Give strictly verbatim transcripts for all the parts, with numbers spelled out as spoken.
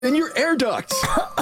in your air ducts.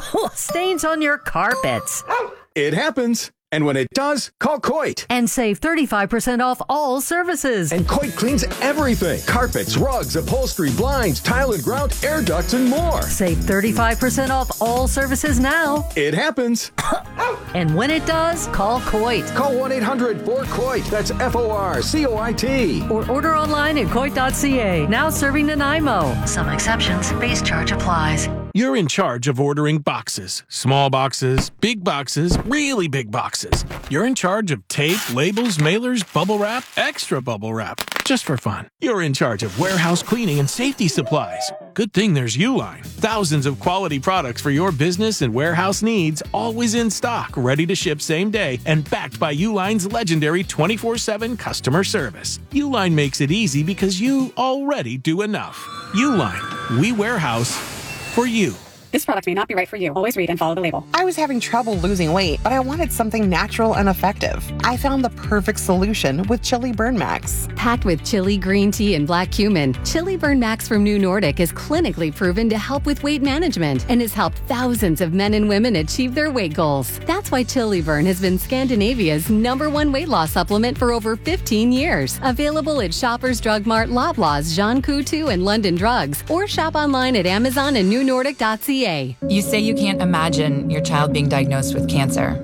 Stains on your carpets. It happens. And when it does, call Coit. And save thirty-five percent off all services. And Coit cleans everything. Carpets, rugs, upholstery, blinds, tile and grout, air ducts, and more. Save thirty-five percent off all services now. It happens. And when it does, call Coit. Call one eight hundred four COIT. That's F O R C O I T. Or order online at coit dot c a. Now serving Nanaimo. Some exceptions. Base charge applies. You're in charge of ordering boxes. Small boxes, big boxes, really big boxes. You're in charge of tape, labels, mailers, bubble wrap, extra bubble wrap. Just for fun. You're in charge of warehouse cleaning and safety supplies. Good thing there's Uline. Thousands of quality products for your business and warehouse needs, always in stock, ready to ship same day, and backed by Uline's legendary twenty-four seven customer service. Uline makes it easy because you already do enough. Uline. We warehouse for you. This product may not be right for you. Always read and follow the label. I was having trouble losing weight, but I wanted something natural and effective. I found the perfect solution with Chili Burn Max. Packed with chili, green tea, and black cumin, Chili Burn Max from New Nordic is clinically proven to help with weight management and has helped thousands of men and women achieve their weight goals. That's why Chili Burn has been Scandinavia's number one weight loss supplement for over fifteen years. Available at Shoppers Drug Mart, Loblaws, Jean Coutu, and London Drugs, or shop online at Amazon and new nordic dot c a. You say you can't imagine your child being diagnosed with cancer,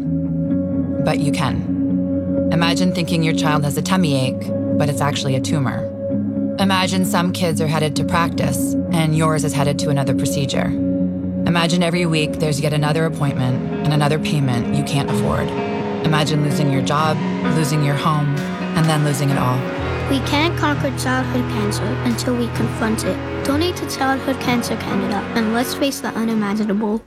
but you can. Imagine thinking your child has a tummy ache, but it's actually a tumor. Imagine some kids are headed to practice, and yours is headed to another procedure. Imagine every week there's yet another appointment and another payment you can't afford. Imagine losing your job, losing your home, and then losing it all. We can't conquer childhood cancer until we confront it. Donate to Childhood Cancer Canada and let's face the unimaginable.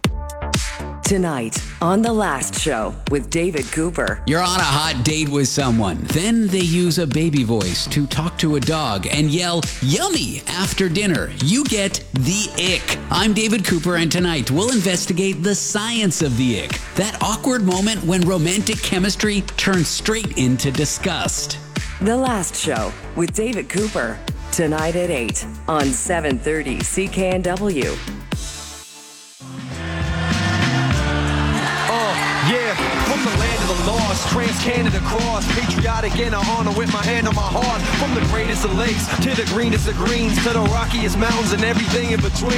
Tonight on The Last Show with David Cooper. You're on a hot date with someone. Then they use a baby voice to talk to a dog and yell, "Yummy," after dinner. You get the ick. I'm David Cooper, and tonight we'll investigate the science of the ick. That awkward moment when romantic chemistry turns straight into disgust. The Last Show with David Cooper. Tonight at eight on seven thirty C K N W. Yeah, from the land of the lost, trans-Canada cross, patriotic in a honor with my hand on my heart. From the greatest of lakes to the greenest of greens to the rockiest mountains and everything in between.